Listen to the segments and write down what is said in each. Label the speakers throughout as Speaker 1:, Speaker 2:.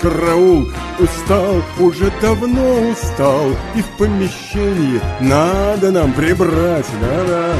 Speaker 1: Караул! Устал, уже давно устал, и в помещении надо нам прибрать, да-да.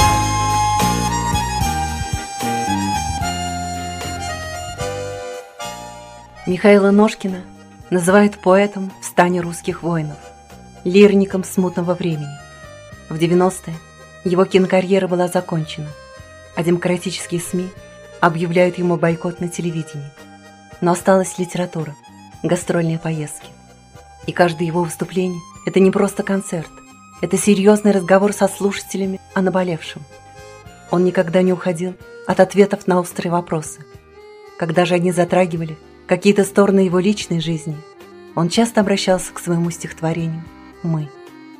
Speaker 2: Михаила Ножкина называют поэтом в стане русских воинов, лирником смутного времени. В 90-е его кинокарьера была закончена, а демократические СМИ объявляют ему бойкот на телевидении. Но осталась литература, гастрольные поездки. И каждое его выступление – это не просто концерт, это серьезный разговор со слушателями о наболевшем. Он никогда не уходил от ответов на острые вопросы. Когда же они затрагивали какие-то стороны его личной жизни, он часто обращался к своему стихотворению «Мы».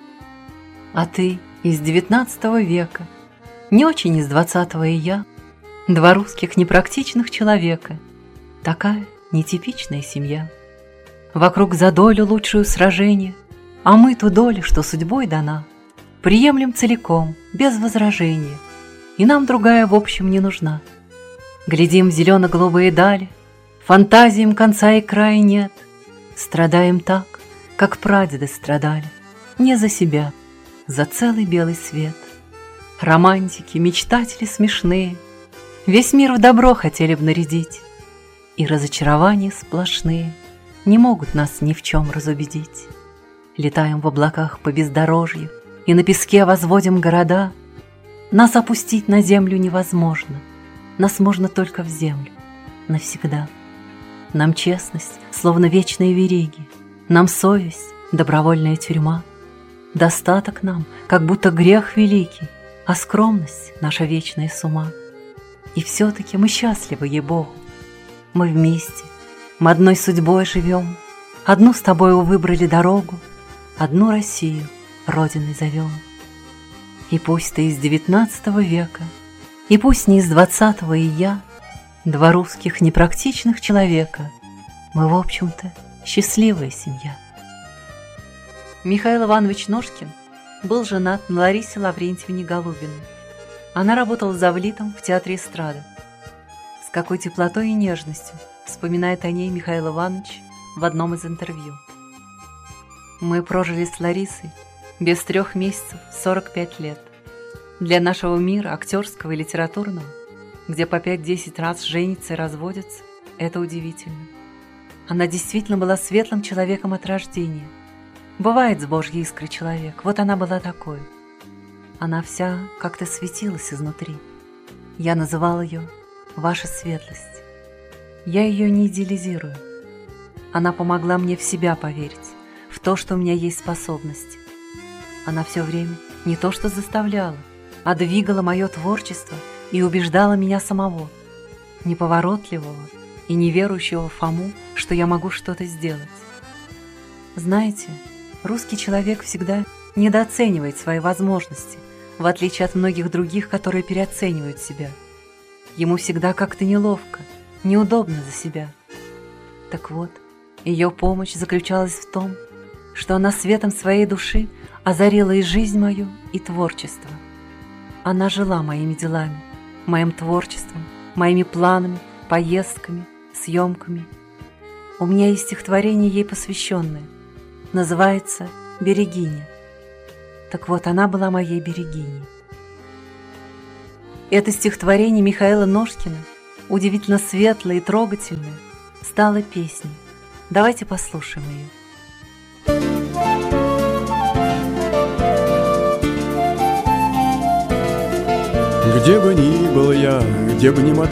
Speaker 2: А ты из 19 века, не очень из 20-го и я, два русских непрактичных человека, такая нетипичная семья. Вокруг за долю лучшую сражение, а мы ту долю, что судьбой дана, приемлем целиком, без возражения, и нам другая в общем не нужна. Глядим в зелено-голубые дали, фантазиям конца и края нет, страдаем так, как прадеды страдали, не за себя, за целый белый свет. Романтики, мечтатели смешные, весь мир в добро хотели б нарядить, и разочарования сплошные не могут нас ни в чем разубедить. Летаем в облаках по бездорожью и на песке возводим города. Нас опустить на землю невозможно, нас можно только в землю навсегда. Нам честность, словно вечные вериги, нам совесть, добровольная тюрьма. Достаток нам, как будто грех великий, а скромность — наша вечная с ума. И все-таки мы счастливы, ей-богу. Мы вместе, мы одной судьбой живем, одну с тобою выбрали дорогу, одну Россию родиной зовем. И пусть ты из 19 века, и пусть не из 20-го и я, два русских непрактичных человека, мы, в общем-то, счастливая семья. Михаил Иванович Ножкин был женат на Ларисе Лаврентьевне Голубиной. Она работала завлитом в театре эстрады. С какой теплотой и нежностью вспоминает о ней Михаил Иванович в одном из интервью. Мы прожили с Ларисой без 3 месяцев 45 лет. Для нашего мира, актерского и литературного, где по 5-10 раз женятся и разводятся, это удивительно. Она действительно была светлым человеком от рождения. Бывает с Божьей искрой человек, вот она была такой. Она вся как-то светилась изнутри. Я называл ее «Ваша светлость». Я ее не идеализирую. Она помогла мне в себя поверить, в то, что у меня есть способности. Она все время не то что заставляла, а двигала мое творчество и убеждала меня самого, неповоротливого и неверующего Фому, что я могу что-то сделать. Знаете, русский человек всегда недооценивает свои возможности, в отличие от многих других, которые переоценивают себя. Ему всегда как-то неловко, неудобно за себя. Так вот, ее помощь заключалась в том, что она светом своей души озарила и жизнь мою, и творчество. Она жила моими делами, моим творчеством, моими планами, поездками, съемками. У меня есть стихотворение, ей посвященное. Называется «Берегиня». Так вот, она была моей берегиней. Это стихотворение Михаила Ножкина, удивительно светлое и трогательное, стало песней. Давайте послушаем ее.
Speaker 1: Где бы ни был я, где бы ни мотался,